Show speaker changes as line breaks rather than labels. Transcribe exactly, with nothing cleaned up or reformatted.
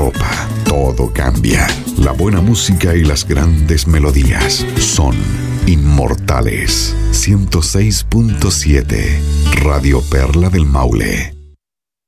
Europa, todo cambia. La buena música y las grandes melodías son inmortales. ciento seis punto siete Radio Perla del Maule.